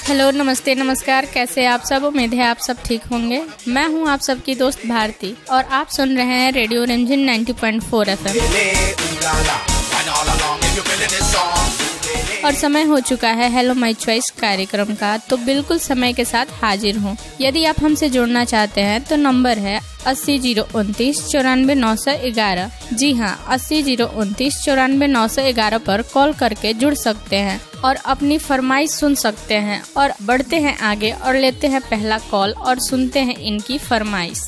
Hello, नमस्ते, नमस्कार। कैसे आप सब? उम्मीद है आप सब ठीक होंगे। मैं हूं आप सबकी दोस्त भारती और आप सुन रहे हैं रेडियो रिमझिम 90.4 FM। और समय हो चुका है हेलो माय चॉइस कार्यक्रम का, तो बिल्कुल समय के साथ हाजिर हूँ। यदि आप हमसे जुड़ना चाहते हैं तो नंबर है 80 029 94 911। जी हाँ, 80 029 94 911 पर कॉल करके जुड़ सकते हैं और अपनी फरमाइश सुन सकते हैं। और बढ़ते हैं आगे और लेते हैं पहला कॉल और सुनते हैं इनकी फरमाइश।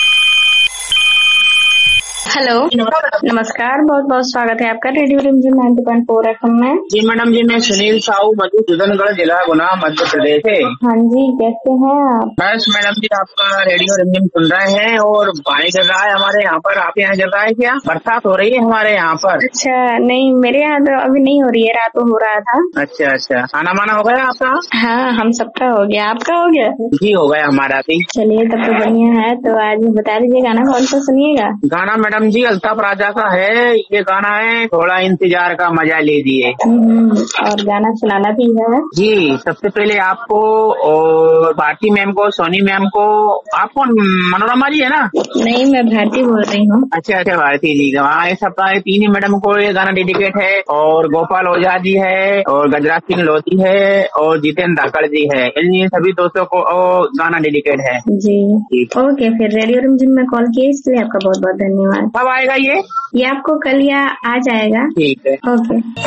हेलो, नमस्कार। बहुत बहुत स्वागत है आपका रेडियो रिमझिम 90.4 FM में। जी मैडम जी, मैं सुनील साहू, मधुसूदनगढ़ जिला गुना मध्य प्रदेश है। हाँ जी, कैसे हैं आप? बस मैडम जी, आपका रेडियो रिमझिम सुन रहे हैं और पानी गिर रहा है हमारे यहाँ पर। आपके यहाँ गिर रहा है क्या? बरसात हो रही है हमारे यहाँ पर। अच्छा, नहीं मेरे यहाँ तो अभी नहीं हो रही है, रात को हो रहा था। अच्छा अच्छा, खाना वाना हो गया आपका? हाँ, हम सबका हो गया। आपका हो गया? जी हो गया हमारा भी। चलिए, तब तो बढ़िया है। तो आज बता दीजिए गाना कौन सा सुनिएगा? गाना मैडम जी अल्ताफ राजा का है, ये गाना है थोड़ा इंतजार का मजा लीजिए। और गाना सुनाना भी है जी। सबसे पहले आपको और भारती मैम को, सोनी मैम को। आप कौन? मनोरमा जी है ना? नहीं, मैं भारती बोल रही हूँ। अच्छा अच्छा, भारती जी का। हाँ, इस सप्ताह तीन ही मैडम को ये गाना डेडिकेट है। और गोपाल ओझा जी है और गजराज सिंह लोधी है और जितेंद्र धाकड़ जी है। इन सभी दोस्तों को गाना डेडिकेट है जी। ओके, फिर रेडियो रिमझिम में कॉल किए इसलिए आपका बहुत बहुत धन्यवाद। कब आएगा ये? आपको कल या आज आएगा। ठीक है। ओके।